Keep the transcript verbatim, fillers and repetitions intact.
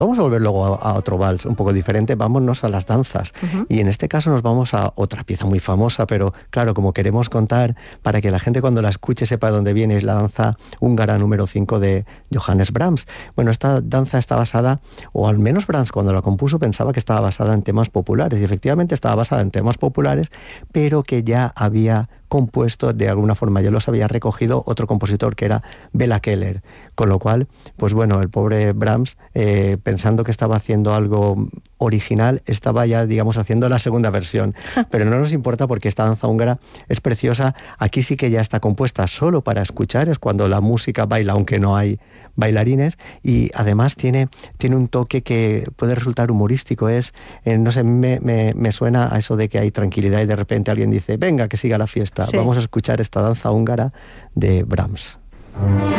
Vamos a volver luego a, a otro vals un poco diferente, vámonos a las danzas. Uh-huh. Y en este caso nos vamos a otra pieza muy famosa, pero claro, como queremos contar, para que la gente cuando la escuche sepa de dónde viene, es la danza húngara número cinco de Johannes Brahms. Bueno, esta danza está basada, o al menos Brahms cuando la compuso pensaba que estaba basada en temas populares, y efectivamente estaba basada en temas populares, pero que ya había compuesto de alguna forma, ya los había recogido otro compositor que era Bela Keller, con lo cual, pues bueno, el pobre Brahms, eh, pensando que estaba haciendo algo original, estaba ya, digamos, haciendo la segunda versión, pero no nos importa porque esta danza húngara es preciosa. Aquí sí que ya está compuesta solo para escuchar, es cuando la música baila, aunque no hay bailarines, y además tiene, tiene un toque que puede resultar humorístico, es, eh, no sé, me, me, me suena a eso de que hay tranquilidad y de repente alguien dice, venga, que siga la fiesta, sí. Vamos a escuchar esta danza húngara de Brahms.